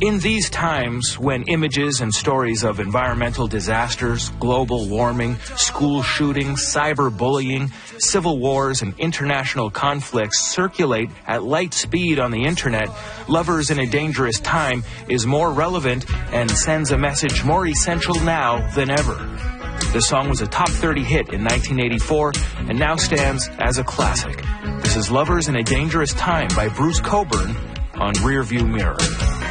In these times, when images and stories of environmental disasters, global warming, school shootings, cyberbullying, civil wars, and international conflicts circulate at light speed on the internet, Lovers in a Dangerous Time is more relevant and sends a message more essential now than ever. The song was a top 30 hit in 1984 and now stands as a classic. This is Lovers in a Dangerous Time by Bruce Cockburn on Rearview Mirror.